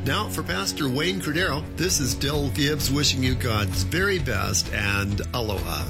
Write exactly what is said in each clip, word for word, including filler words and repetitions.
Now, for Pastor Wayne Cordero, this is Dill Gibbs wishing you God's very best and aloha.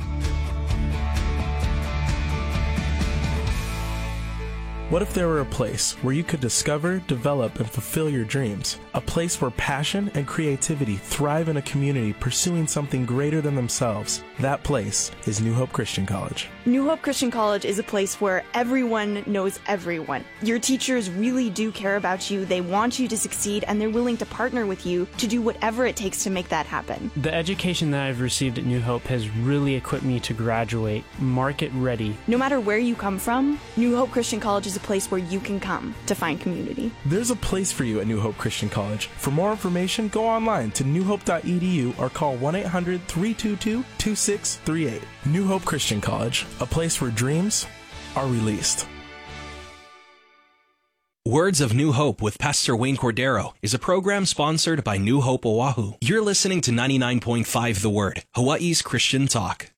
What if there were a place where you could discover, develop, and fulfill your dreams? A place where passion and creativity thrive in a community pursuing something greater than themselves. That place is New Hope Christian College. New Hope Christian College is a place where everyone knows everyone. Your teachers really do care about you, they want you to succeed, and they're willing to partner with you to do whatever it takes to make that happen. The education that I've received at New Hope has really equipped me to graduate market ready. No matter where you come from, New Hope Christian College is a place where you can come to find community. There's a place for you at New Hope Christian College. For more information, go online to new hope dot e d u or call one eight hundred, three two two, two six three eight. New Hope Christian College, a place where dreams are released. Words of New Hope with Pastor Wayne Cordero is a program sponsored by New Hope Oahu. You're listening to ninety-nine point five The Word, Hawaii's Christian talk.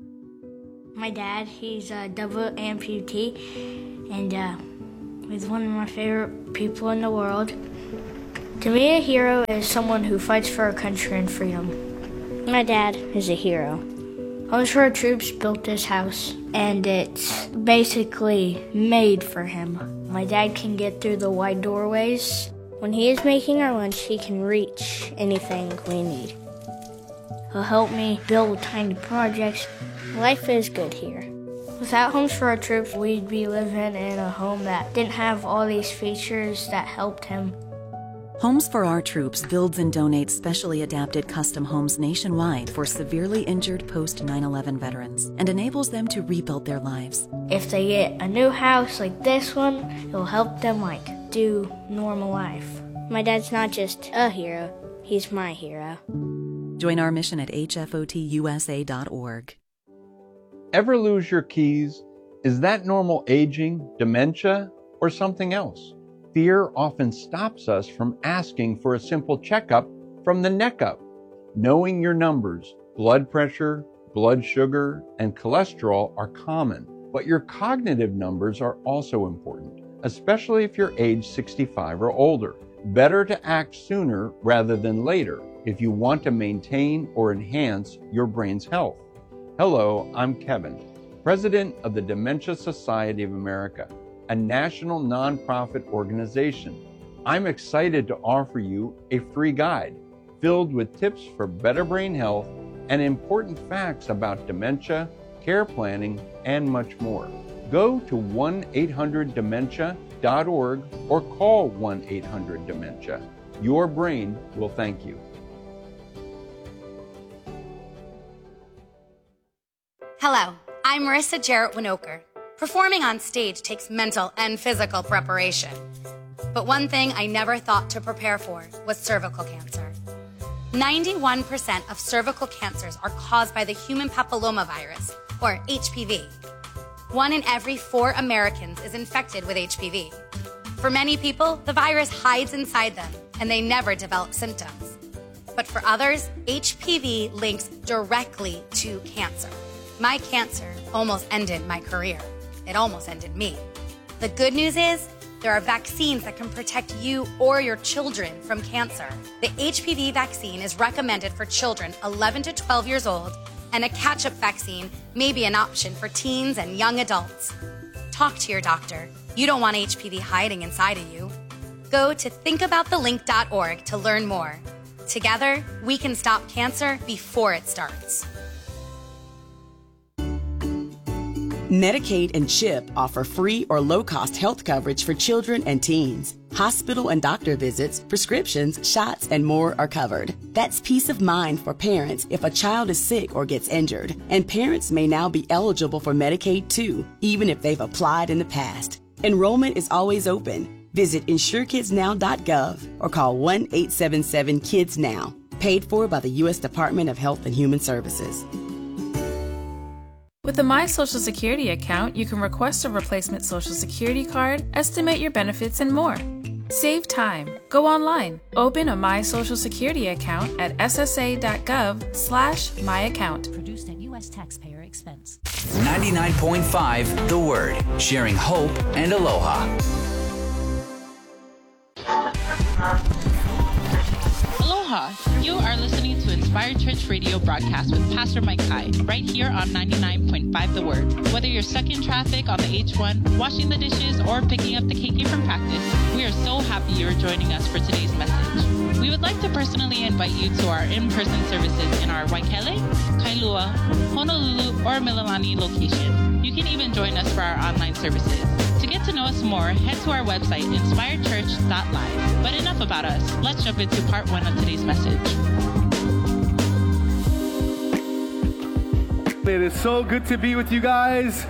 My dad, he's a double amputee, and uh, he's one of my favorite people in the world. To me, a hero is someone who fights for our country and freedom. My dad is a hero. Homes for Our Troops built this house, and it's basically made for him. My dad can get through the wide doorways. When he is making our lunch, he can reach anything we need. He'll help me build tiny projects. Life is good here. Without Homes for Our Troops, we'd be living in a home that didn't have all these features that helped him. Homes for Our Troops builds and donates specially adapted custom homes nationwide for severely injured post nine eleven veterans and enables them to rebuild their lives. If they get a new house like this one, it'll help them like do normal life. My dad's not just a hero, he's my hero. Join our mission at h f o t u s a dot org. Ever lose your keys? Is that normal aging, dementia, or something else? Fear often stops us from asking for a simple checkup from the neck up. Knowing your numbers, blood pressure, blood sugar, and cholesterol are common, but your cognitive numbers are also important, especially if you're age sixty-five or older. Better to act sooner rather than later if you want to maintain or enhance your brain's health. Hello, I'm Kevin, President of the Dementia Society of America, a national nonprofit organization. I'm excited to offer you a free guide filled with tips for better brain health and important facts about dementia, care planning, and much more. Go to one eight hundred dementia dot org or call one eight hundred dementia. Your brain will thank you. Hello, I'm Marissa Jarrett Winokur. Performing on stage takes mental and physical preparation. But one thing I never thought to prepare for was cervical cancer. ninety-one percent of cervical cancers are caused by the human papillomavirus, or H P V. One in every four Americans is infected with H P V. For many people, the virus hides inside them, and they never develop symptoms. But for others, H P V links directly to cancer. My cancer almost ended my career. It almost ended me. The good news is, there are vaccines that can protect you or your children from cancer. The H P V vaccine is recommended for children eleven to twelve years old, and a catch-up vaccine may be an option for teens and young adults. Talk to your doctor. You don't want H P V hiding inside of you. Go to think about the link dot org to learn more. Together, we can stop cancer before it starts. Medicaid and CHIP offer free or low-cost health coverage for children and teens. Hospital and doctor visits, prescriptions, shots, and more are covered. That's peace of mind for parents if a child is sick or gets injured. And parents may now be eligible for Medicaid too, even if they've applied in the past. Enrollment is always open. Visit insure kids now dot gov or call one eight seven seven kids now. Paid for by the U S Department of Health and Human Services. With the My Social Security account, you can request a replacement Social Security card, estimate your benefits, and more. Save time. Go online. Open a My Social Security account at s s a dot gov slash my account. Produced at U S taxpayer expense. ninety-nine point five The Word, sharing hope and aloha. Aloha! You are listening to Inspired Church Radio broadcast with Pastor Mike Kai, right here on ninety-nine point five The Word. Whether you're stuck in traffic on the H one, washing the dishes, or picking up the keiki from practice, we are so happy you're joining us for today's message. We would like to personally invite you to our in-person services in our Waikele, Kailua, Honolulu, or Mililani location. You can even join us for our online services. To get to know us more, head to our website, inspired church dot live. But enough about us. Let's jump into part one of today's message. It is so good to be with you guys.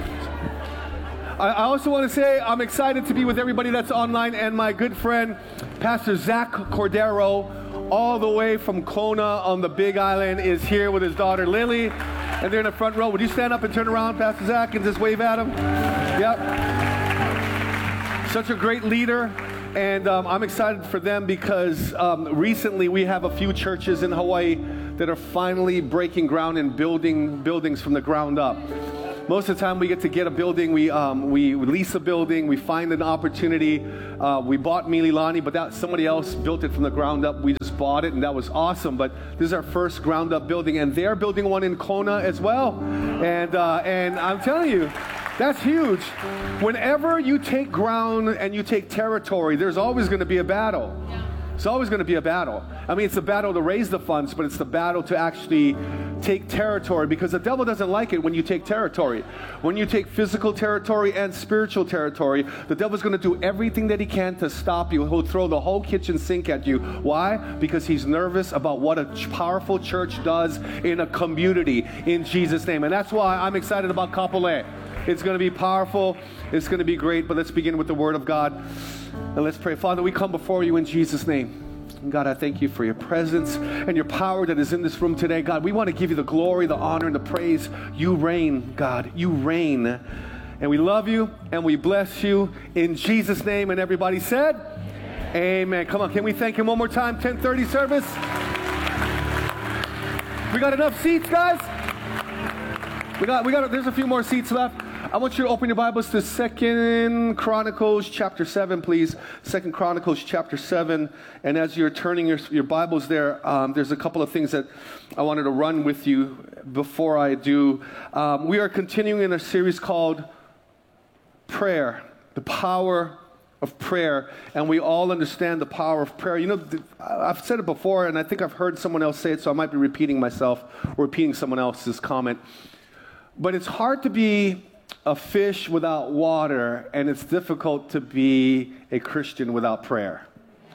I also want to say I'm excited to be with everybody that's online, and my good friend, Pastor Zach Cordero, all the way from Kona on the Big Island, is here with his daughter Lily, and they're in the front row. Would you stand up and turn around, Pastor Zach, and just wave at them? Yep. Such a great leader, and um, I'm excited for them because um, recently we have a few churches in Hawaii that are finally breaking ground and building buildings from the ground up. Most of the time we get to get a building, we um, we lease a building, we find an opportunity. Uh, we bought Mililani, but that somebody else built it from the ground up. We just bought it, and that was awesome. But this is our first ground up building, and they're building one in Kona as well. And uh, and I'm telling you, that's huge. Whenever you take ground and you take territory, there's always going to be a battle. It's always going to be a battle. I mean, it's a battle to raise the funds, but it's the battle to actually take territory, because the devil doesn't like it when you take territory. When you take physical territory and spiritual territory, the devil's going to do everything that he can to stop you. He'll throw the whole kitchen sink at you. Why? Because he's nervous about what a powerful church does in a community in Jesus' name. And that's why I'm excited about Kapolei. It's going to be powerful. It's going to be great. But let's begin with the Word of God. And let's pray. Father, we come before you in Jesus' name. And God, I thank you for your presence and your power that is in this room today. God, we want to give you the glory, the honor, and the praise. You reign, God. You reign. And we love you and we bless you in Jesus' name. And everybody said, amen. Amen. Come on, can we thank him one more time? ten thirty service. We got enough seats, guys? We got, we got, there's a few more seats left. I want you to open your Bibles to Second Chronicles chapter seven, please. Second Chronicles chapter seven. And as you're turning your, your Bibles there, um, there's a couple of things that I wanted to run with you before I do. Um, we are continuing in a series called Prayer, the Power of Prayer. And we all understand the power of prayer. You know, I've said it before, and I think I've heard someone else say it, so I might be repeating myself or repeating someone else's comment. But it's hard to be a fish without water, and it's difficult to be a Christian without prayer.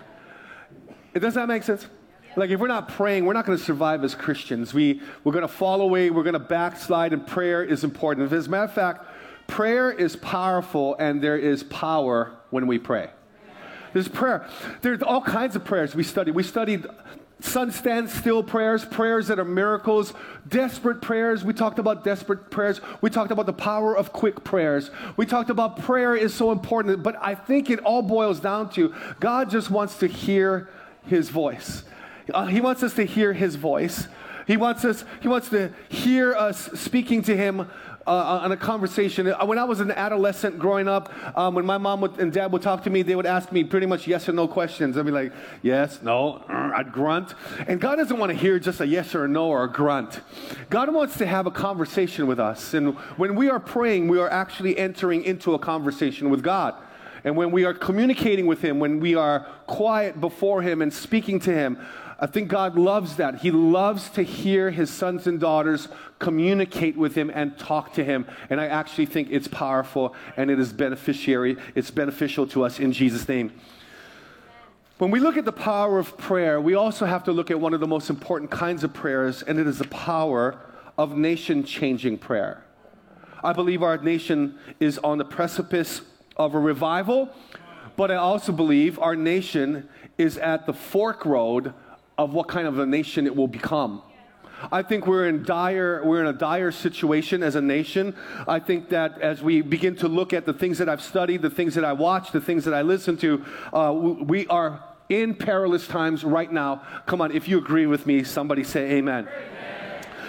It does that make sense? Like, if we're not praying, we're not going to survive as Christians. We, we're going to fall away, we're going to backslide, and prayer is important. As a matter of fact, prayer is powerful, and there is power when we pray. There's prayer. There's all kinds of prayers we studied. We studied sun stand still prayers, prayers that are miracles, desperate prayers. We talked about desperate prayers. We talked about the power of quick prayers. We talked about prayer is so important, but I think it all boils down to God just wants to hear his voice. Uh, he wants us to hear his voice. He wants us, he wants to hear us speaking to him Uh, on a conversation. When I was an adolescent growing up, um, when my mom would, and dad would talk to me, they would ask me pretty much yes or no questions. I'd be like, yes, no, I'd grunt. And God doesn't want to hear just a yes or a no or a grunt. God wants to have a conversation with us. And when we are praying, we are actually entering into a conversation with God. And when we are communicating with him, when we are quiet before him and speaking to him, I think God loves that. He loves to hear his sons and daughters communicate with him and talk to him. And I actually think it's powerful and it is beneficiary. It's beneficial to us in Jesus' name. When we look at the power of prayer, we also have to look at one of the most important kinds of prayers, and it is the power of nation-changing prayer. I believe our nation is on the precipice of a revival, but I also believe our nation is at the fork road of what kind of a nation it will become. I think we're in dire, we're in a dire situation as a nation. I think that as we begin to look at the things that I've studied, the things that I watch, the things that I listen to, uh, we are in perilous times right now. Come on, if you agree with me, somebody say amen. Amen.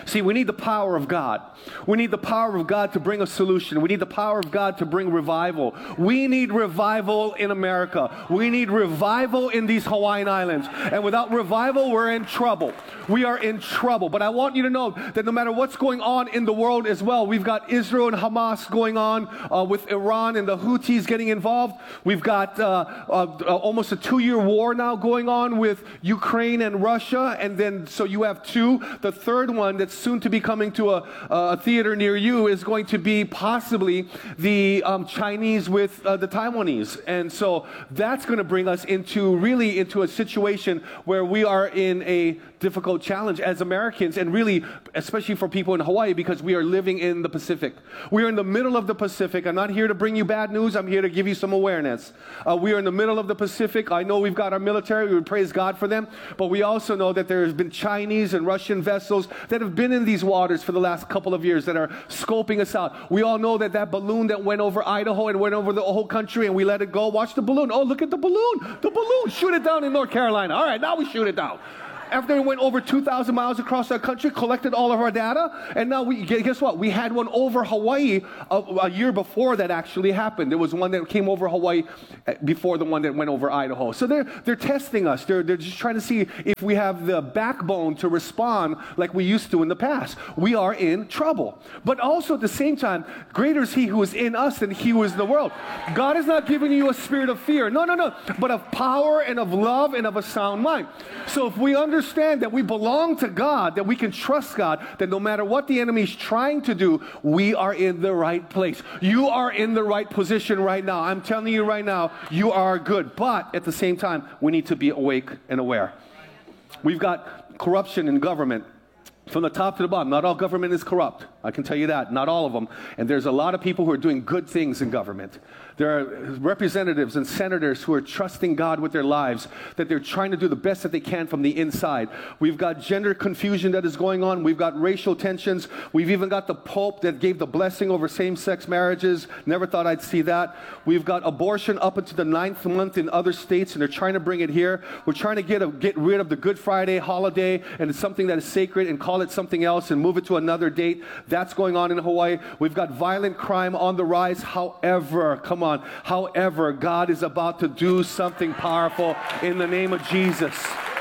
See, we need the power of God. We need the power of God to bring a solution. We need the power of God to bring revival. We need revival in America. We need revival in these Hawaiian Islands. And without revival, we're in trouble. We are in trouble. But I want you to know that no matter what's going on in the world as well, we've got Israel and Hamas going on uh, with Iran and the Houthis getting involved. We've got uh, uh, almost a two-year war now going on with Ukraine and Russia. And then, so you have two. The third one that's soon to be coming to a, a theater near you is going to be possibly the um, Chinese with uh, the Taiwanese. And so that's going to bring us into really into a situation where we are in a difficult challenge as Americans, and really especially for people in Hawaii, because we are living in the Pacific. We are in the middle of the Pacific. I'm not here to bring you bad news. I'm here to give you some awareness. Uh, we are in the middle of the Pacific. I know we've got our military. We would praise God for them. But we also know that there has been Chinese and Russian vessels that have been in these waters for the last couple of years that are scoping us out. We all know that that balloon that went over Idaho and went over the whole country and we let it go. Watch the balloon. Oh, look at the balloon. The balloon. Shoot it down in North Carolina. All right, now we shoot it down. After we went over two thousand miles across our country, collected all of our data, and now we, guess what? We had one over Hawaii a, a year before that actually happened. There was one that came over Hawaii before the one that went over Idaho. So they're, they're testing us. They're, they're just trying to see if we have the backbone to respond like we used to in the past. We are in trouble. But also at the same time, greater is he who is in us than he who is in the world. God has not given you a spirit of fear. No, no, no. But of power and of love and of a sound mind. So if we understand Understand that we belong to God, that we can trust God, that no matter what the enemy is trying to do, we are in the right place. You are in the right position right now. I'm telling you right now, you are good. But at the same time, we need to be awake and aware. We've got corruption in government. From the top to the bottom, not all government is corrupt. I can tell you that, not all of them. And there's a lot of people who are doing good things in government. There are representatives and senators who are trusting God with their lives, that they're trying to do the best that they can from the inside. We've got gender confusion that is going on. We've got racial tensions. We've even got the Pope that gave the blessing over same-sex marriages. Never thought I'd see that. We've got abortion up into the ninth month in other states, and they're trying to bring it here. We're trying to get, a, get rid of the Good Friday holiday, and it's something that is sacred, and call it something else and move it to another date. That's going on in Hawaii. We've got violent crime on the rise. However, come on, however, God is about to do something powerful in the name of Jesus.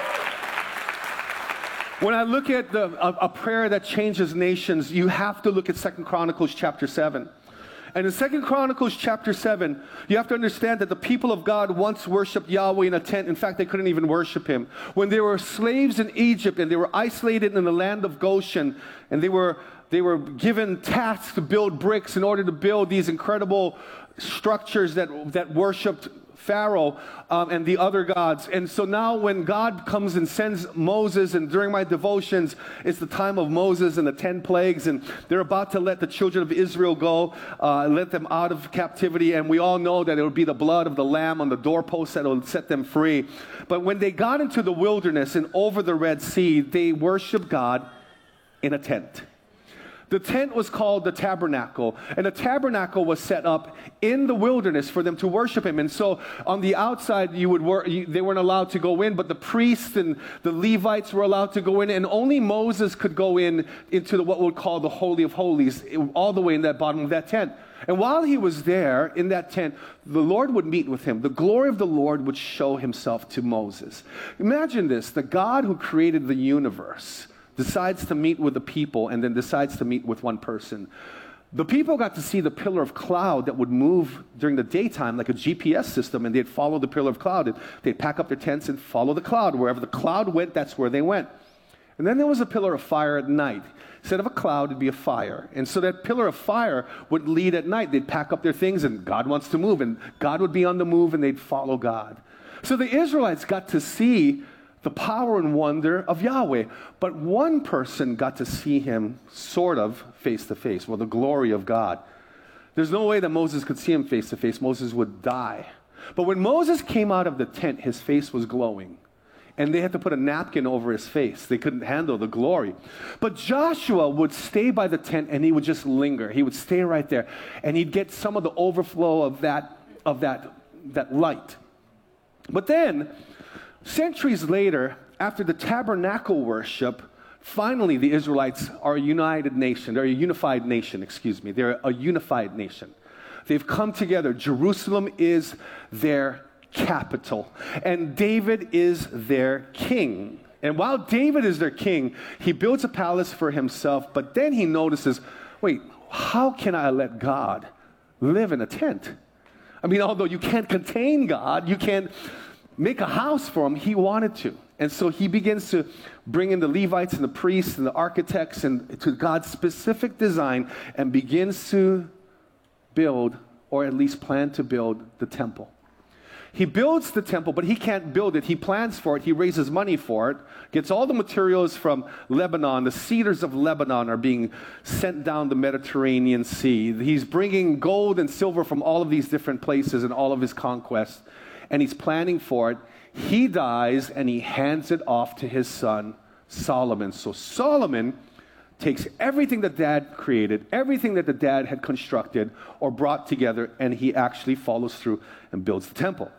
When I look at the, a, a prayer that changes nations, you have to look at Second Chronicles chapter seven. And in Second Chronicles chapter seven, you have to understand that the people of God once worshipped Yahweh in a tent. In fact, they couldn't even worship him. When they were slaves in Egypt and they were isolated in the land of Goshen, and they were, they were given tasks to build bricks in order to build these incredible structures that, that worshipped Pharaoh um, and the other gods. And so now when God comes and sends Moses, and during my devotions, it's the time of Moses and the ten plagues, and they're about to let the children of Israel go, uh, let them out of captivity, and we all know that it would be the blood of the lamb on the doorpost that will set them free. But when they got into the wilderness and over the Red Sea, they worshiped God in a tent. The tent was called the tabernacle, and the tabernacle was set up in the wilderness for them to worship him. And so on the outside, you would wor- you, they weren't allowed to go in, but the priests and the Levites were allowed to go in, and only Moses could go in into the, what we would call the Holy of Holies, all the way in that bottom of that tent. And while he was there in that tent, the Lord would meet with him. The glory of the Lord would show himself to Moses. Imagine this, the God who created the universe decides to meet with the people, and then decides to meet with one person. The people got to see the pillar of cloud that would move during the daytime like a G P S system, and they'd follow the pillar of cloud. They'd pack up their tents and follow the cloud. Wherever the cloud went, that's where they went. And then there was a pillar of fire at night. Instead of a cloud, it'd be a fire. And so that pillar of fire would lead at night. They'd pack up their things, and God wants to move, and God would be on the move, and they'd follow God. So the Israelites got to see the power and wonder of Yahweh. But one person got to see him sort of face to face, well, the glory of God. There's no way that Moses could see him face to face. Moses would die. But when Moses came out of the tent, his face was glowing. And they had to put a napkin over his face. They couldn't handle the glory. But Joshua would stay by the tent, and he would just linger. He would stay right there, and he'd get some of the overflow of that, of that, that light. But then, centuries later, after the tabernacle worship, Finally, the Israelites are a united nation. They're a unified nation, excuse me. They're a unified nation. They've come together. Jerusalem is their capital, and David is their king. And while David is their king, he builds a palace for himself, but then he notices, wait, how can I let God live in a tent? I mean, although you can't contain God, you can't make a house for him, he wanted to. And so he begins to bring in the Levites and the priests and the architects and to God's specific design and begins to build, or at least plan to build, the temple. He builds the temple, but he can't build it. He plans for it. He raises money for it, gets all the materials from Lebanon. The cedars of Lebanon are being sent down the Mediterranean Sea. He's bringing gold and silver from all of these different places in all of his conquests, and he's planning for it. He dies, and he hands it off to his son, Solomon. So Solomon takes everything that dad created, everything that the dad had constructed or brought together, and he actually follows through and builds the temple.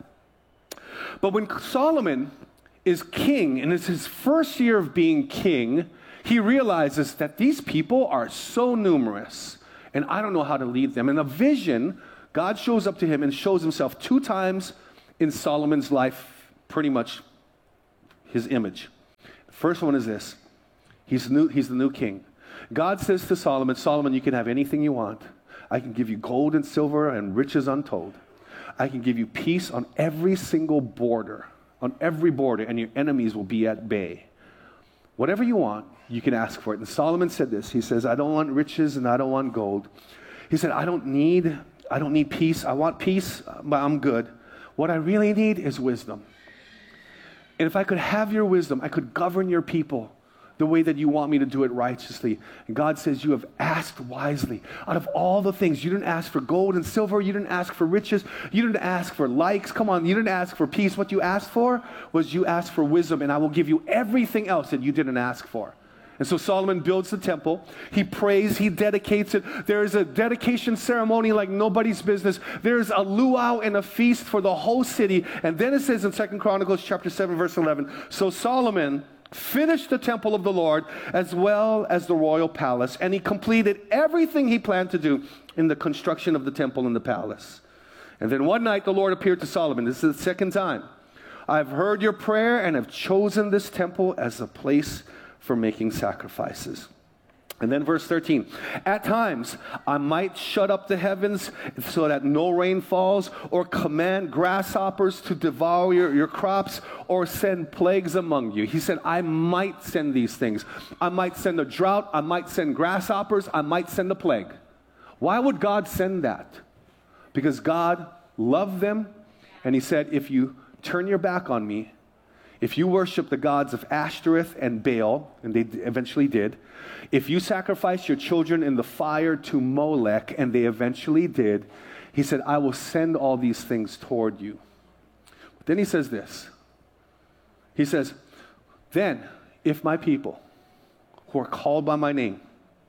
But when Solomon is king, and it's his first year of being king, he realizes that these people are so numerous, and I don't know how to lead them. In a vision, God shows up to him and shows himself two times in Solomon's life, pretty much his image. The first one is this. He's the new, he's the new king. God says to Solomon, Solomon, you can have anything you want. I can give you gold and silver and riches untold. I can give you peace on every single border, on every border, and your enemies will be at bay. Whatever you want, you can ask for it. And Solomon said this. He says, I don't want riches and I don't want gold. He said, I don't need, I don't need peace. I want peace, but I'm good. What I really need is wisdom. And if I could have your wisdom, I could govern your people the way that you want me to do it righteously. And God says, you have asked wisely. Out of all the things, you didn't ask for gold and silver, you didn't ask for riches, you didn't ask for likes, come on, you didn't ask for peace. What you asked for was you asked for wisdom, and I will give you everything else that you didn't ask for. And so Solomon builds the temple. He prays, he dedicates it. There is a dedication ceremony like nobody's business. There's a luau and a feast for the whole city. And then it says in Second Chronicles chapter seven, verse eleven, so Solomon finished the temple of the Lord as well as the royal palace, and he completed everything he planned to do in the construction of the temple and the palace. And then one night the Lord appeared to Solomon. This is the second time. I've heard your prayer and have chosen this temple as a place for making sacrifices. And then verse thirteen, at times I might shut up the heavens so that no rain falls, or command grasshoppers to devour your, your crops, or send plagues among you. He said, I might send these things. I might send a drought. I might send grasshoppers. I might send a plague. Why would God send that? Because God loved them, and he said, if you turn your back on me, if you worship the gods of Ashtoreth and Baal, and they eventually did, if you sacrifice your children in the fire to Molech, and they eventually did, he said, I will send all these things toward you. But then he says this. He says, then if my people who are called by my name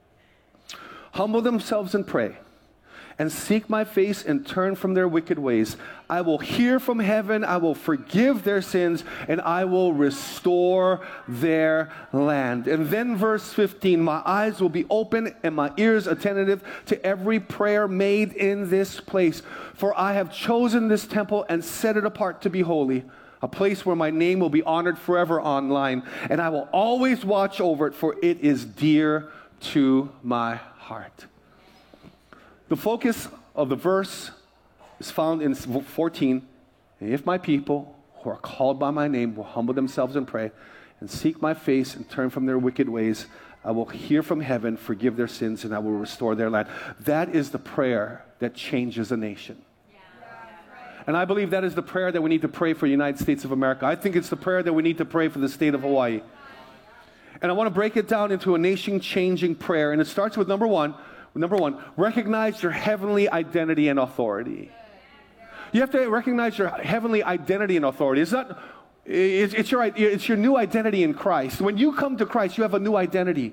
humble themselves and pray, and seek my face and turn from their wicked ways, I will hear from heaven, I will forgive their sins, and I will restore their land. And then verse fifteen, my eyes will be open and my ears attentive to every prayer made in this place. For I have chosen this temple and set it apart to be holy, a place where my name will be honored forever online, and I will always watch over it, for it is dear to my heart. The focus of the verse is found in fourteen. If my people who are called by my name will humble themselves and pray and seek my face and turn from their wicked ways, I will hear from heaven, forgive their sins, and I will restore their land. That is the prayer that changes a nation. And I believe that is the prayer that we need to pray for the United States of America. I think it's the prayer that we need to pray for the state of Hawaii. And I want to break it down into a nation-changing prayer. And it starts with number one. Number one, recognize your heavenly identity and authority. You have to recognize your heavenly identity and authority. It's not, it's, it's, your, it's your new identity in Christ. When you come to Christ, you have a new identity.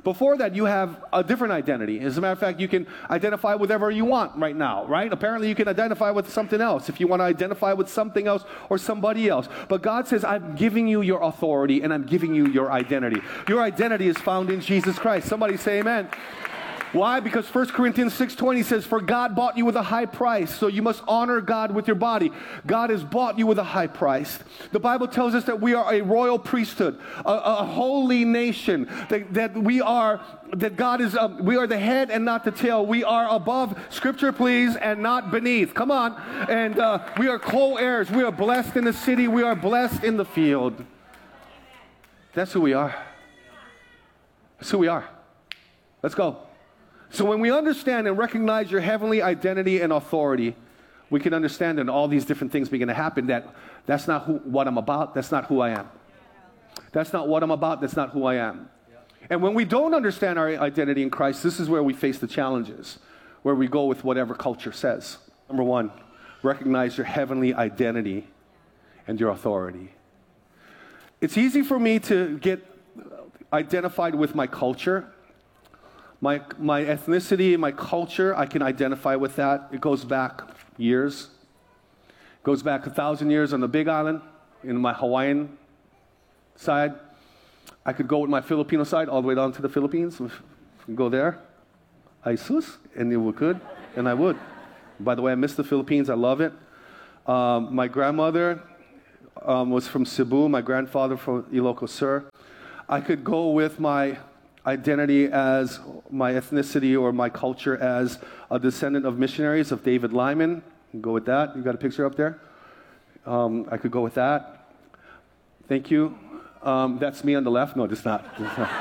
Before that, you have a different identity. As a matter of fact, you can identify with whatever you want right now, right? Apparently, you can identify with something else if you want to identify with something else or somebody else. But God says, I'm giving you your authority and I'm giving you your identity. Your identity is found in Jesus Christ. Somebody say amen. Why? Because First Corinthians six twenty says, for God bought you with a high price, so you must honor God with your body. God has bought you with a high price. The Bible tells us that we are a royal priesthood, a, a holy nation, that, that we are, that God is, um, we are the head and not the tail. We are above, scripture please, and not beneath. Come on. And uh, we are co-heirs. We are blessed in the city. We are blessed in the field. That's who we are. That's who we are. Let's go. So when we understand and recognize your heavenly identity and authority, we can understand that all these different things begin to happen, that that's not who, what I'm about, that's not who I am. That's not what I'm about, that's not who I am. And when we don't understand our identity in Christ, this is where we face the challenges, where we go with whatever culture says. Number one, recognize your heavenly identity and your authority. It's easy for me to get identified with my culture. My, my ethnicity, my culture, I can identify with that. It goes back years. It goes back a thousand years on the Big Island, in my Hawaiian side. I could go with my Filipino side all the way down to the Philippines. Go there. Isus, and it would could, and I would. By the way, I miss the Philippines. I love it. Um, my grandmother um, was from Cebu. My grandfather from Ilocos Sur. I could go with my identity as my ethnicity or my culture as a descendant of missionaries of David Lyman. Go with that. You got a picture up there? Um, I could go with that. Thank you. Um, that's me on the left. No, it's not. It's not.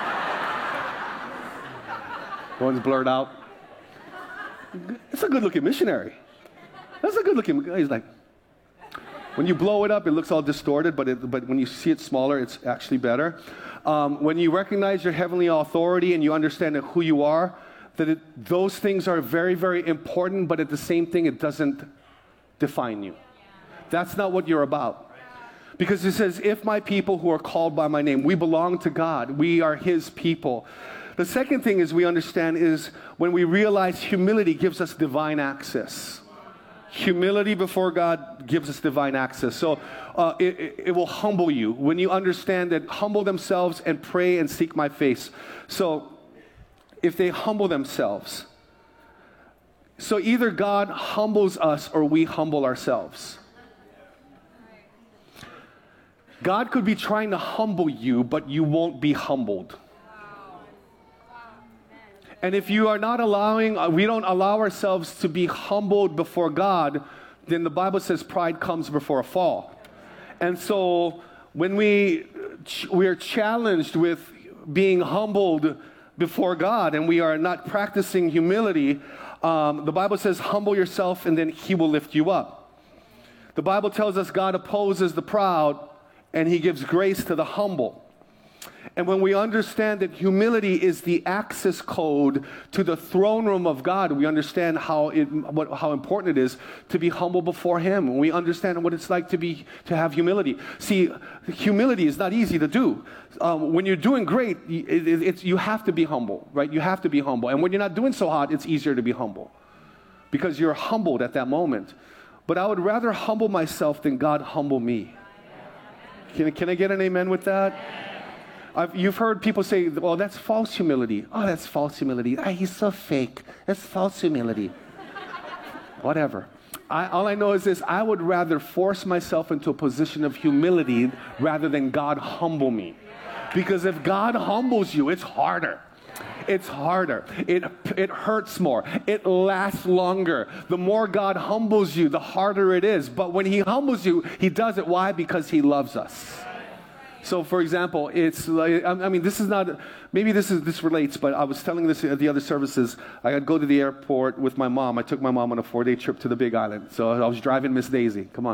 One's blurred out. It's a good-looking missionary. That's a good-looking guy. He's like, when you blow it up, it looks all distorted, but it, but when you see it smaller, it's actually better. Um, when you recognize your heavenly authority and you understand who you are, that it, those things are very, very important, but at the same thing, it doesn't define you. That's not what you're about. Because it says, if my people who are called by my name, we belong to God. We are his people. The second thing is we understand is when we realize humility gives us divine access. Humility before God gives us divine access. So uh, it, it, it will humble you when you understand that humble themselves and pray and seek my face. So if they humble themselves, so either God humbles us or we humble ourselves. God could be trying to humble you, but you won't be humbled. And if you are not allowing, uh, we don't allow ourselves to be humbled before God, then the Bible says pride comes before a fall. And so when we, ch- we are challenged with being humbled before God and we are not practicing humility, um, the Bible says humble yourself and then he will lift you up. The Bible tells us God opposes the proud and he gives grace to the humble. And when we understand that humility is the access code to the throne room of God, we understand how it, what, how important it is to be humble before him. When we understand what it's like to be to have humility. See, humility is not easy to do. Um, when you're doing great, it, it, it's, you have to be humble, right? You have to be humble. And when you're not doing so hot, it's easier to be humble because you're humbled at that moment. But I would rather humble myself than God humble me. Can, can I get an amen with that? I've, you've heard people say, well, that's false humility. Oh, that's false humility. Ah, he's so fake. That's false humility. Whatever. I, all I know is this. I would rather force myself into a position of humility rather than God humble me. Because if God humbles you, it's harder. It's harder. It, it hurts more. It lasts longer. The more God humbles you, the harder it is. But when he humbles you, he does it. Why? Because he loves us. So, for example, it's like, I mean, this is not, maybe this is this relates, but I was telling this at the other services. I had to go to the airport with my mom. I took my mom on a four-day trip to the Big Island. So I was driving Miss Daisy. Come on.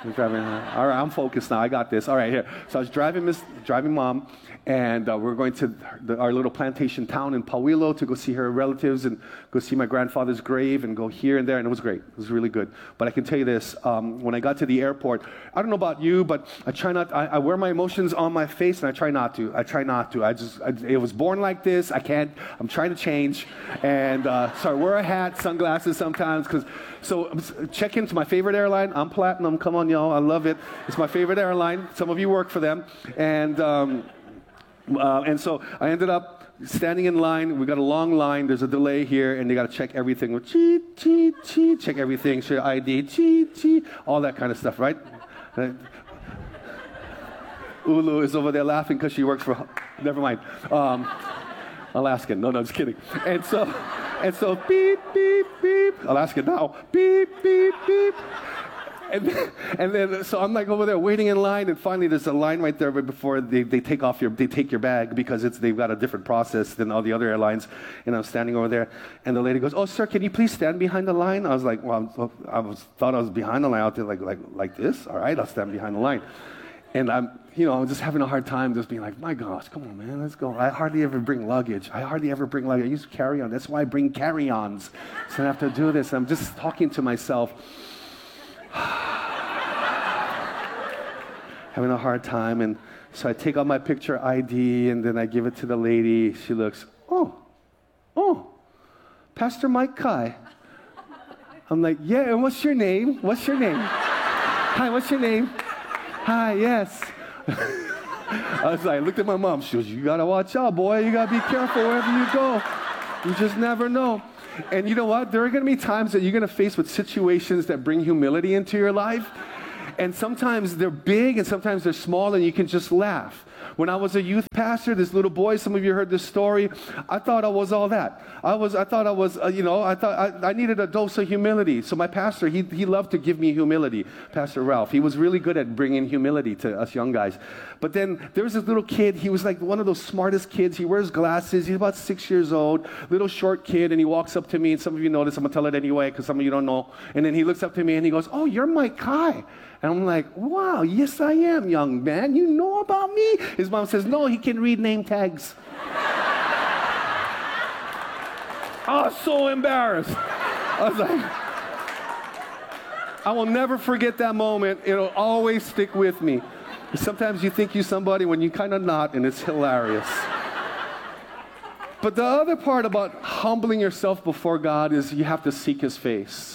I'm driving. All right, I'm focused now. I got this. All right, here. So I was driving Miss, driving Mom, and uh, we we're going to the, our little plantation town in Pauilo to go see her relatives and go see my grandfather's grave and go here and there, and it was great. It was really good. But I can tell you this: um, when I got to the airport, I don't know about you, but I try not. I, I wear my emotions on my face, and I try not to. I try not to. I just. I, it was born like this. I can't. I'm trying to change, and uh, so I wear a hat, sunglasses sometimes, because. So check into my favorite airline. I'm Platinum. Come on, y'all. I love it. It's my favorite airline. Some of you work for them. And um, uh, and so I ended up standing in line. We got a long line. There's a delay here, and they got to check everything. Cheat, cheat, cheat. Check everything. Show your I D. Cheat, cheat. All that kind of stuff, right? right? Ulu is over there laughing because she works for. Never mind. Um, Alaskan. No, no, just kidding. And so, and so, beep, beep, beep. Alaskan now. Beep, beep, beep. And then, and then, so I'm like over there waiting in line, and finally there's a line right there before they, they take off your, they take your bag because it's they've got a different process than all the other airlines. And I'm standing over there, and the lady goes, "Oh, sir, can you please stand behind the line?" I was like, "Well, I was thought I was behind the line out there, like like like this. All right, I'll stand behind the line." And I'm, you know, I'm just having a hard time just being like, my gosh, come on, man, let's go. I hardly ever bring luggage. I hardly ever bring luggage. I use carry-on. That's why I bring carry-ons. So I have to do this. I'm just talking to myself. Having a hard time. And so I take out my picture I D, and then I give it to the lady. She looks, oh, oh, Pastor Mike Kai. I'm like, yeah, and what's your name? What's your name? Hi, what's your name? Hi, yes. I was like, I looked at my mom. She goes, you got to watch out, boy. You got to be careful wherever you go. You just never know. And you know what? There are going to be times that you're going to face with situations that bring humility into your life. And sometimes they're big and sometimes they're small, and you can just laugh. When I was a youth pastor, this little boy, some of you heard this story, I thought I was all that. I was, I thought I was, uh, you know, I thought I, I needed a dose of humility. So my pastor, he, he loved to give me humility, Pastor Ralph. He was really good at bringing humility to us young guys. But then there was this little kid. He was like one of those smartest kids. He wears glasses. He's about six years old, little short kid, and he walks up to me, and some of you know this. I'm going to tell it anyway because some of you don't know. And then he looks up to me, and he goes, oh, you're Mike Kai. And I'm like, wow, yes, I am, young man. You know about me? His mom says, no, he can read name tags. I was so embarrassed. I was like, I will never forget that moment. It'll always stick with me. Sometimes you think you're somebody when you're kind of not, and it's hilarious. But the other part about humbling yourself before God is you have to seek His face.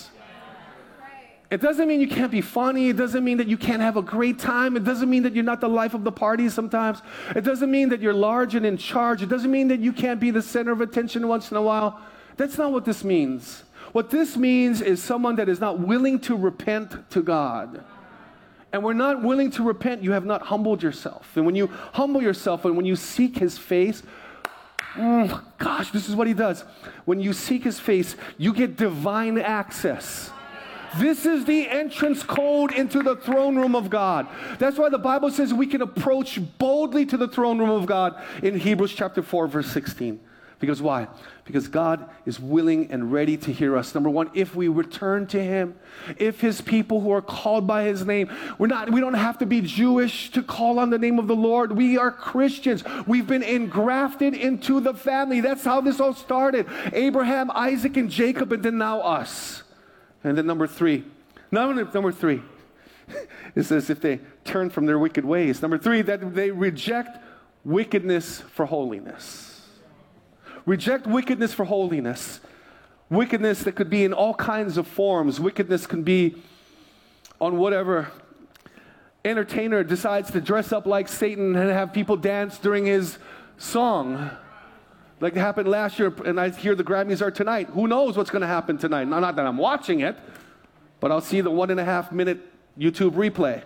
It doesn't mean you can't be funny. It doesn't mean that you can't have a great time. It doesn't mean that you're not the life of the party sometimes. It doesn't mean that you're large and in charge. It doesn't mean that you can't be the center of attention once in a while. That's not what this means. What this means is someone that is not willing to repent to God. And we're not willing to repent, you have not humbled yourself. And when you humble yourself and when you seek His face, mm, gosh, this is what He does. When you seek His face, you get divine access. This is the entrance code into the throne room of God. That's why the Bible says we can approach boldly to the throne room of God in Hebrews chapter four, verse sixteen. Because why? Because God is willing and ready to hear us. Number one, if we return to Him, if His people who are called by His name, we're not, we don't have to be Jewish to call on the name of the Lord. We are Christians. We've been engrafted into the family. That's how this all started. Abraham, Isaac, and Jacob, and then now us. And then number three, number, number three, it says if they turn from their wicked ways. Number three, that they reject wickedness for holiness. Reject wickedness for holiness. Wickedness that could be in all kinds of forms. Wickedness can be on whatever entertainer decides to dress up like Satan and have people dance during his song. Like it happened last year, and I hear the Grammys are tonight. Who knows what's going to happen tonight? Now, not that I'm watching it, but I'll see the one and a half minute YouTube replay.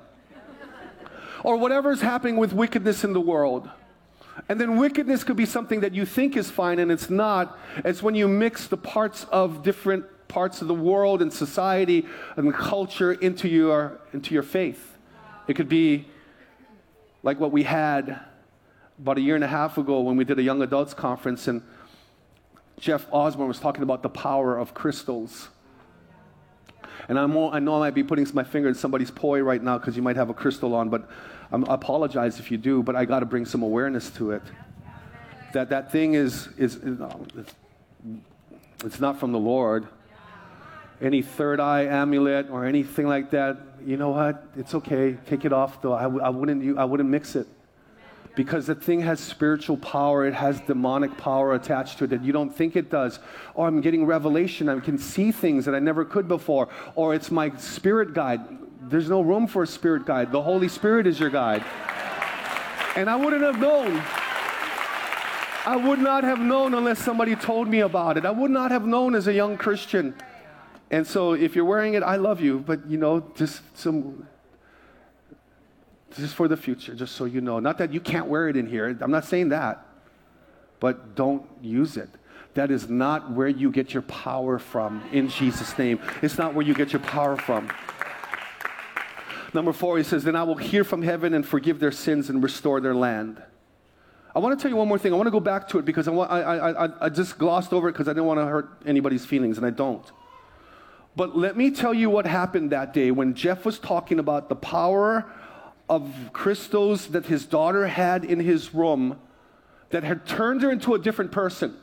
Or whatever's happening with wickedness in the world. And then wickedness could be something that you think is fine, and it's not. It's when you mix the parts of different parts of the world and society and culture into your, into your faith. It could be like what we had about a year and a half ago when we did a young adults conference, and Jeff Osborne was talking about the power of crystals. And I'm, I know I might be putting my finger in somebody's poi right now because you might have a crystal on, but I'm, I apologize if you do, but I got to bring some awareness to it. That that thing is, is no, it's, it's not from the Lord. Any third eye amulet or anything like that, you know what? It's okay. Take it off, though. I, I wouldn't. I wouldn't mix it, because the thing has spiritual power. It has demonic power attached to it that you don't think it does. Or I'm getting revelation. I can see things that I never could before. Or it's my spirit guide. There's no room for a spirit guide. The Holy Spirit is your guide. And I wouldn't have known. I would not have known unless somebody told me about it. I would not have known as a young Christian. And so if you're wearing it, I love you, but you know, just some, just for the future, just so you know. Not that you can't wear it in here. I'm not saying that. But don't use it. That is not where you get your power from, in Jesus' name. It's not where you get your power from. Number four, he says, then I will hear from heaven and forgive their sins and restore their land. I want to tell you one more thing. I want to go back to it because I, want, I, I, I just glossed over it because I didn't want to hurt anybody's feelings, and I don't. But let me tell you what happened that day when Jeff was talking about the power of crystals that his daughter had in his room that had turned her into a different person.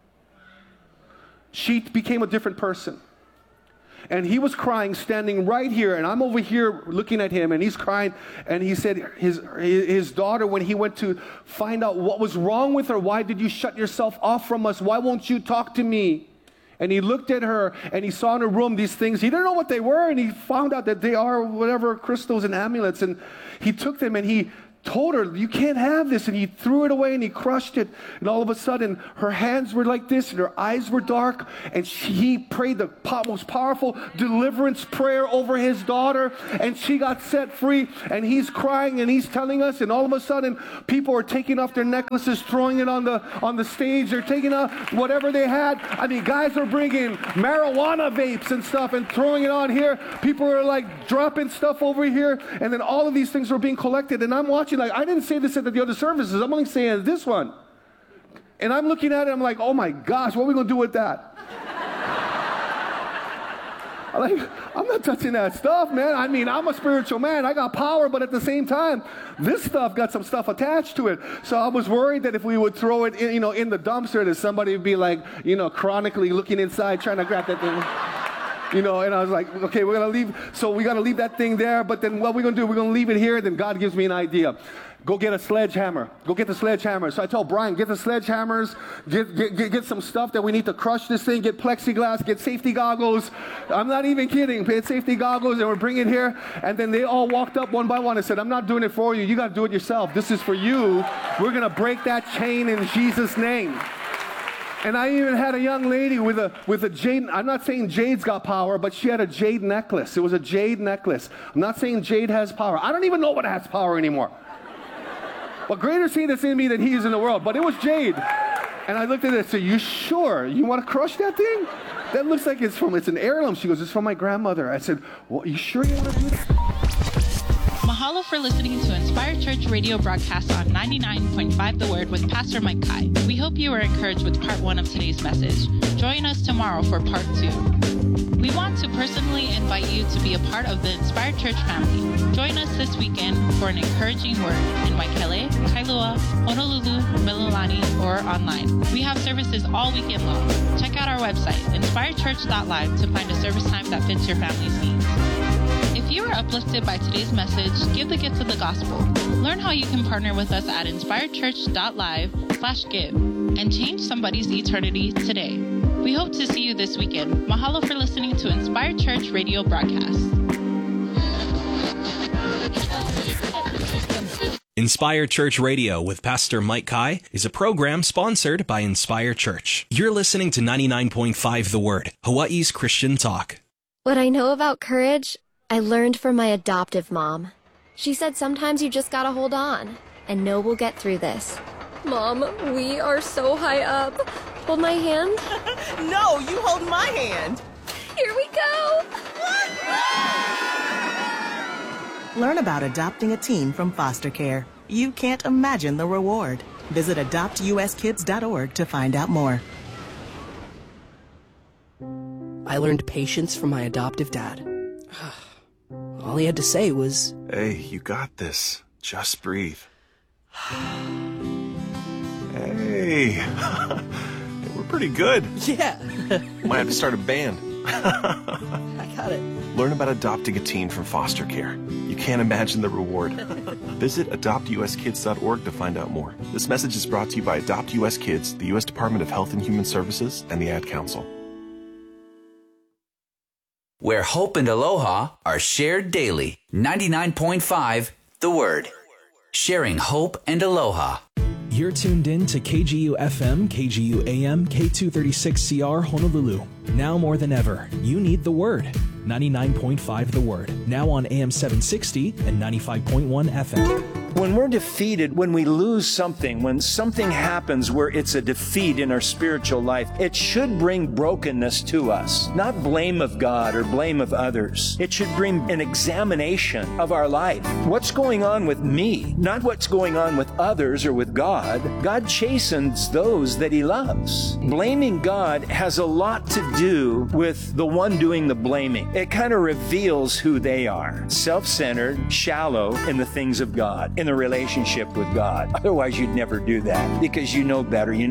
She became a different person. And he was crying, standing right here, and I'm over here looking at him, and he's crying, and he said his, his daughter, when he went to find out what was wrong with her, why did you shut yourself off from us? Why won't you talk to me? And he looked at her, and he saw in her room these things. He didn't know what they were, and he found out that they are whatever crystals and amulets. And he took them, and he told her, you can't have this. And he threw it away, and he crushed it. And all of a sudden, her hands were like this, and her eyes were dark. And she, he prayed the most powerful deliverance prayer over his daughter, and she got set free. And he's crying, and he's telling us, and all of a sudden, people are taking off their necklaces, throwing it on the on the stage. They're taking off whatever they had. I mean, guys are bringing marijuana vapes and stuff and throwing it on here. People are like dropping stuff over here. And then all of these things are being collected. And I'm watching like, I didn't say this at the other services. I'm only saying this one. And I'm looking at it, I'm like, oh my gosh, what are we going to do with that? I'm like, I'm not touching that stuff, man. I mean, I'm a spiritual man. I got power, but at the same time, this stuff got some stuff attached to it. So I was worried that if we would throw it in, you know, in the dumpster, that somebody would be like, you know, chronically looking inside, trying to grab that thing. You know, and I was like, okay, we're going to leave. So we got to leave that thing there. But then what we're going to do, we're going to leave it here. Then God gives me an idea. Go get a sledgehammer. Go get the sledgehammer. So I told Brian, get the sledgehammers. Get, get, get, get some stuff that we need to crush this thing. Get plexiglass. Get safety goggles. I'm not even kidding. Get safety goggles, and we're bringing it here. And then they all walked up one by one and said, I'm not doing it for you. You got to do it yourself. This is for you. We're going to break that chain in Jesus' name. And I even had a young lady with a with a jade. I'm not saying Jade's got power, but she had a jade necklace. It was a jade necklace. I'm not saying Jade has power. I don't even know what has power anymore. But greater is he that's in me than he is in the world. But it was jade. And I looked at it and said, you sure? You want to crush that thing? That looks like it's from, it's an heirloom. She goes, it's from my grandmother. I said, well, you sure you want to do that? Mahalo for listening to Inspired Church radio broadcast on ninety-nine point five The Word with Pastor Mike Kai. We hope you were encouraged with part one of today's message. Join us tomorrow for part two. We want to personally invite you to be a part of the Inspired Church family. Join us this weekend for an encouraging word in Waikele, Kailua, Honolulu, Mililani, or online. We have services all weekend long. Check out our website, inspired church dot live, to find a service time that fits your family's needs. If you were uplifted by today's message, give the gift of the gospel. Learn how you can partner with us at inspired church dot live slash give and change somebody's eternity today. We hope to see you this weekend. Mahalo for listening to Inspired Church radio broadcast. Inspire Church Radio with Pastor Mike Kai is a program sponsored by Inspire Church. You're listening to ninety-nine point five The Word, Hawaii's Christian talk. What I know about courage, I learned from my adoptive mom. She said sometimes you just gotta hold on and know we'll get through this. Mom, we are so high up. Hold my hand. No, you hold my hand. Here we go. Learn about adopting a teen from foster care. You can't imagine the reward. Visit adopt u s kids dot org to find out more. I learned patience from my adoptive dad. All he had to say was, "Hey, you got this. Just breathe." Hey, we're pretty good. Yeah. Might have to start a band. I got it. Learn about adopting a teen from foster care. You can't imagine the reward. Visit adopt U S kids dot org to find out more. This message is brought to you by Adopt U S Kids, the U S Department of Health and Human Services, and the Ad Council. Where hope and aloha are shared daily. ninety-nine point five The Word. Sharing hope and aloha. You're tuned in to K G U F M, K G U A M, K two thirty-six C R Honolulu. Now more than ever, you need the Word. ninety-nine point five The Word. Now on A M seven sixty and ninety-five point one F M. When we're defeated, when we lose something, when something happens where it's a defeat in our spiritual life, it should bring brokenness to us. Not blame of God or blame of others. It should bring an examination of our life. What's going on with me? Not what's going on with others or with God. God chastens those that He loves. Blaming God has a lot to do with the one doing the blaming. It kind of reveals who they are. Self-centered, shallow in the things of God, in the relationship with God. Otherwise, you'd never do that because you know better. You know